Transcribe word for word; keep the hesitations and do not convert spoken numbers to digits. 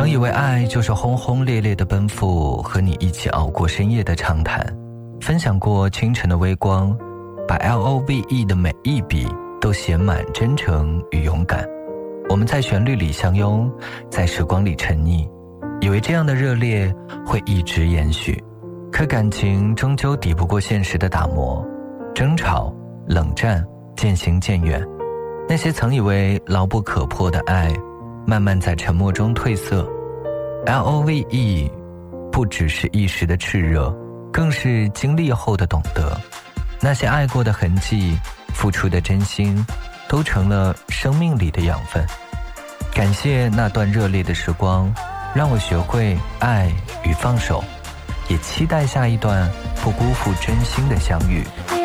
曾以为爱就是轰轰烈烈的奔赴，和你一起熬过深夜的长谈，分享过清晨的微光，把 L O V E 的每一笔都写满真诚与勇敢。我们在旋律里相拥，在时光里沉溺，以为这样的热烈会一直延续，可感情终究抵不过现实的打磨，争吵、冷战渐行渐远。那些曾以为牢不可破的爱，慢慢在沉默中褪色。 L O V E 不只是一时的炽热，更是经历后的懂得。那些爱过的痕迹，付出的真心，都成了生命里的养分。感谢那段热烈的时光，让我学会爱与放手，也期待下一段不辜负真心的相遇。